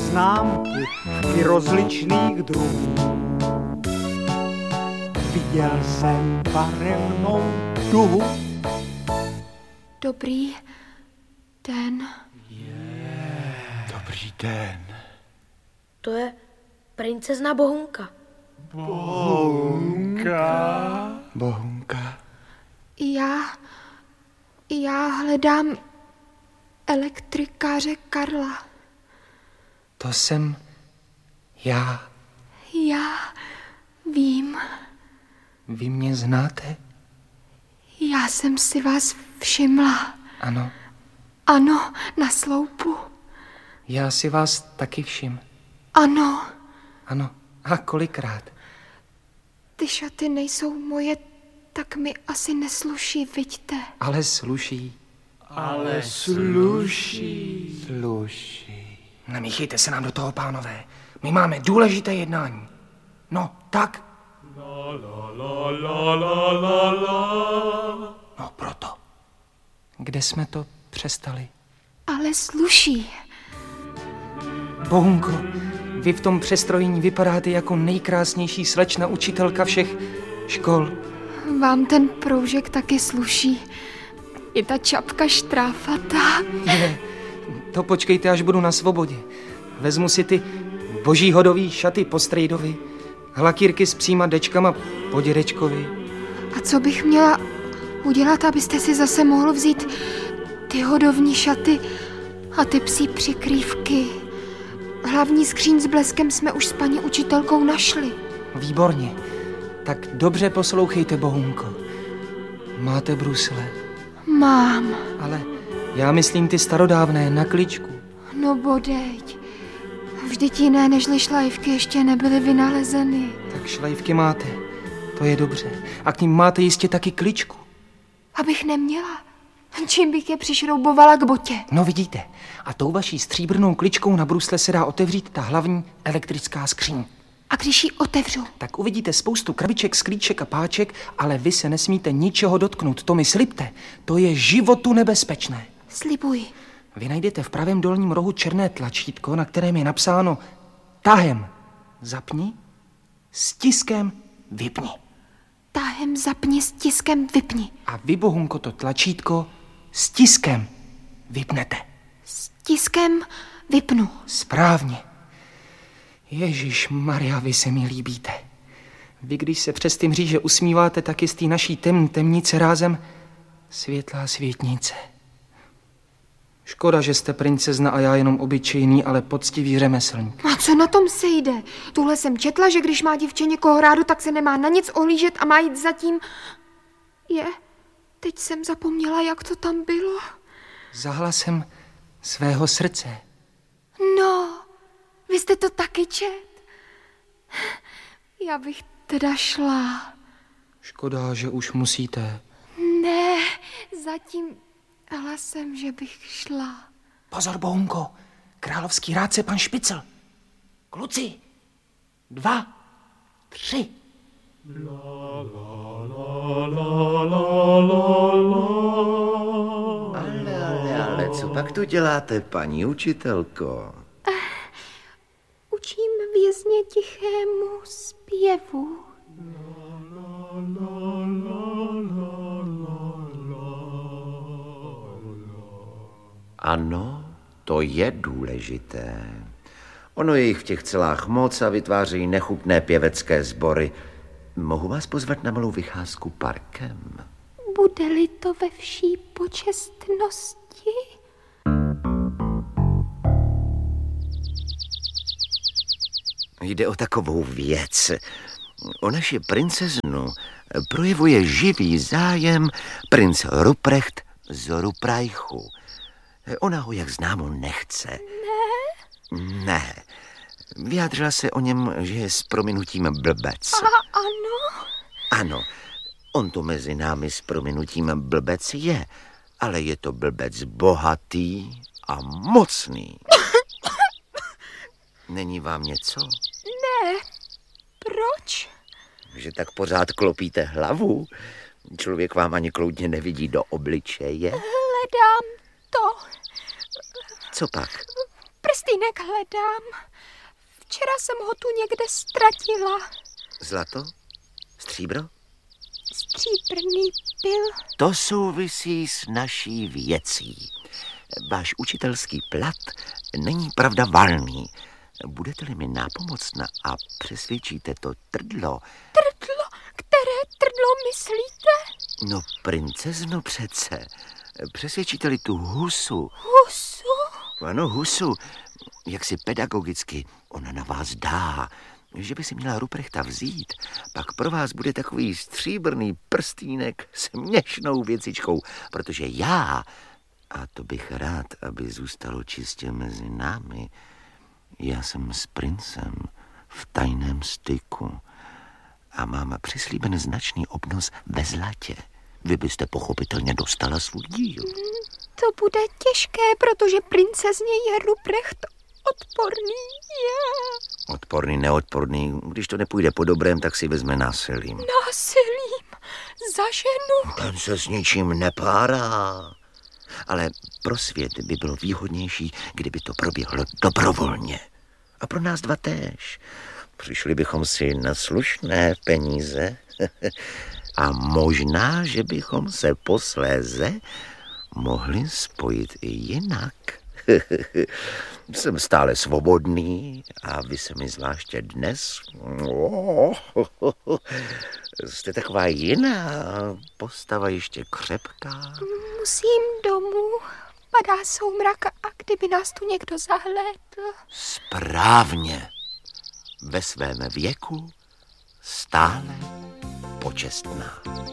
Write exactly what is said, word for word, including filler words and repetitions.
známky i rozličných druhů. Viděl jsem barevnou duhu. Dobrý den. Yeah. Dobrý den. To je princezna Bohunka. Bohunka? Bohunka. Já... Já hledám elektrikáře Karla. To jsem já. Já vím. Vy mě znáte? Já jsem si vás všimla. Ano. Ano, na sloupu. Já si vás taky všim. Ano. Ano. A kolikrát? Ty šaty nejsou moje, tak mi asi nesluší, viďte. Ale sluší. Ale sluší. Sluší. Nemíchejte se nám do toho, pánové. My máme důležité jednání. No, tak. La, la, la, la, la, la, la. No, proto. Kde jsme to přestali? Ale sluší. Bohunko, vy v tom přestrojení vypadáte jako nejkrásnější slečna učitelka všech škol. Vám ten proužek taky sluší. I ta čapka štráfatá. Je, to počkejte, až budu na svobodě. Vezmu si ty boží hodový šaty po strejdovi, hlakírky s příma dečkama po dědečkovi. A co bych měla udělat, abyste si zase mohl vzít ty hodovní šaty a ty psí přikrývky? Hlavní skříň s bleskem jsme už s paní učitelkou našli. Výborně. Tak dobře poslouchejte, Bohunko. Máte brusle? Mám. Ale já myslím ty starodávné na kličku. No bodeď. Vždyť jiné nežli šlajvky ještě nebyly vynalezeny. Tak šlajvky máte. To je dobře. A k ním máte jistě taky kličku. Abych neměla. Čím bych je přišroubovala k botě? No vidíte. A tou vaší stříbrnou kličkou na brusle se dá otevřít ta hlavní elektrická skříň. A když ji otevřu? Tak uvidíte spoustu krabiček, sklíček a páček, ale vy se nesmíte ničeho dotknout. To mi slibte. To je životu nebezpečné. Slibuji. Vy najdete v pravém dolním rohu černé tlačítko, na kterém je napsáno tahem zapni, stiskem vypni. Tahem zapni, stiskem vypni. A vy, Bohunko, to tlačítko stiskem vypnete. Stiskem vypnu. Správně. Ježíš Maria, vy se mi líbíte. Vy, když se přes ty mříže usmíváte, tak je z té naší temní temnice rázem světlá světnice. Škoda, že jste princezna a já jenom obyčejný, ale poctivý řemeslník. A co na tom se jde? Tuhle jsem četla, že když má dívče někoho rádu, tak se nemá na nic ohlížet a má jít zatím. Je, teď jsem zapomněla, jak to tam bylo. Za hlasem svého srdce. No, vy jste to taky čet? Já bych teda šla. Škoda, že už musíte. Ne, zatím hlasem, že bych šla. Pozor, Bohunko, královský rádce pan Špicl. Kluci, dva, tři. La, la, la, la, la, la, la. Ale, ale, ale, co pak tu děláte, paní učitelko? Uh, učím vězně tichému zpěvu. La, la, la, la, la, la, la. Ano, to je důležité. Ono je jich v těch celách moc a vytvářejí nechutné pěvecké sbory. Mohu vás pozvat na malou vycházku parkem? Bude-li to ve vší počestnosti? Jde o takovou věc. O naši princeznu projevuje živý zájem princ Ruprecht z Ruprajchu. Ona ho, jak známo, nechce. Ne? Ne. Vyjádřila se o něm, že je s prominutím blbec. A ano? Ano, on to mezi námi s prominutím blbec je, ale je to blbec bohatý a mocný. Není vám něco? Ne. Proč? Že tak pořád klopíte hlavu? Člověk vám ani kloudně nevidí do obličeje. Hledám to. Co pak? Prsty prstýnek hledám. Včera jsem ho tu někde ztratila. Zlato? Stříbro? Stříbrný pil. To souvisí s naší věcí. Váš učitelský plat není pravda valný. Budete-li mi nápomocna a přesvědčíte to trdlo... Trdlo? Které trdlo myslíte? No, princezno přece. Přesvědčíte-li tu husu... Husu? Ano, husu. Jak si pedagogicky ona na vás dá, že by si měla Ruprechta vzít, pak pro vás bude takový stříbrný prstýnek s měšnou věcičkou, protože já, a to bych rád, aby zůstalo čistě mezi námi, já jsem s princem v tajném styku a mám přislíben značný obnos ve zlatě. Vy byste pochopitelně dostala svůj díl. To bude těžké, protože princezně je Ruprecht odporný. Je. Odporný, neodporný. Když to nepůjde po dobrém, tak si vezme násilím. Násilím? Za ženu? Ten se s ničím nepárá. Ale pro svět by bylo výhodnější, kdyby to proběhlo dobrovolně. A pro nás dva též. Přišli bychom si na slušné peníze a možná, že bychom se posléze mohli spojit i jinak. Jsem stále svobodný a vy se mi zvláště dnes... Oh, jste taková jiná, postava ještě křepká. Musím domů. Padá soumrak a kdyby nás tu někdo zahlédl. Správně. Ve svém věku stále počestná.